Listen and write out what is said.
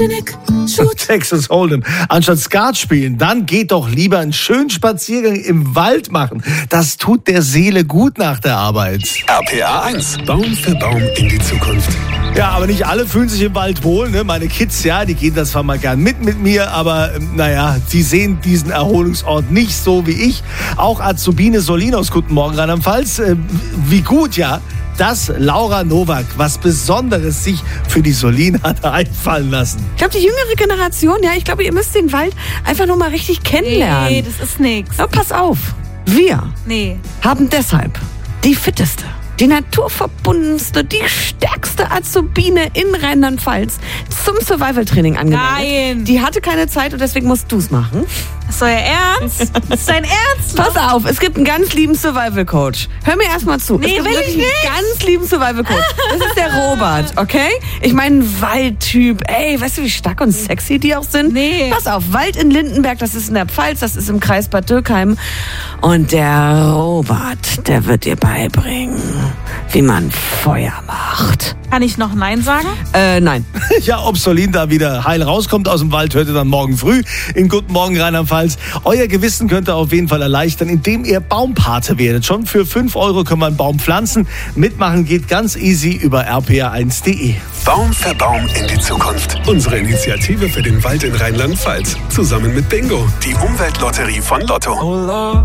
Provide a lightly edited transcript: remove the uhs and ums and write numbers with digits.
Martinique, shoot. Texas Hold'em. Anstatt Skat spielen, dann geht doch lieber einen schönen Spaziergang im Wald machen. Das tut der Seele gut nach der Arbeit. RPA 1. Baum für Baum in die Zukunft. Ja, aber nicht alle fühlen sich im Wald wohl. Ne? Meine Kids, ja, die gehen das zwar mal gern mit mir, aber naja, sie sehen diesen Erholungsort nicht so wie ich. Auch Azubine Solin aus Guten Morgen Rheinland-Pfalz. Wie gut, ja, dass Laura Nowak was Besonderes sich für die Solin hat einfallen lassen. Ich glaube, die jüngere Generation, ja, ich glaube, ihr müsst den Wald einfach nur mal richtig kennenlernen. Nee, das ist nix. Aber pass auf, wir haben deshalb die fitteste, die naturverbundenste, die stärkste Azubine in Rheinland-Pfalz zum Survival-Training angemeldet. Nein. Die hatte keine Zeit und deswegen musst du es machen. Ist euer Ernst? Ist dein Ernst? Pass auf, es gibt einen ganz lieben Survival-Coach. Hör mir erstmal zu. Nee, es gibt will wirklich ich nicht. einen ganz lieben Survival-Coach. Das ist der Robert, okay? Ich meine, ein Waldtyp. Ey, weißt du, wie stark und sexy die auch sind? Nee. Pass auf, Wald in Lindenberg, das ist in der Pfalz, das ist im Kreis Bad Dürkheim. Und der Robert, der wird dir beibringen, wie man Feuer macht. Kann ich noch Nein sagen? Nein. Ja, ob Solin da wieder heil rauskommt aus dem Wald, hört ihr dann morgen früh in Guten Morgen Rheinland-Pfalz. Euer Gewissen könnt ihr auf jeden Fall erleichtern, indem ihr Baumpate werdet. Schon für 5 € können wir einen Baum pflanzen. Mitmachen geht ganz easy über rpa1.de. Baum für Baum in die Zukunft. Unsere Initiative für den Wald in Rheinland-Pfalz. Zusammen mit Bingo, die Umweltlotterie von Lotto.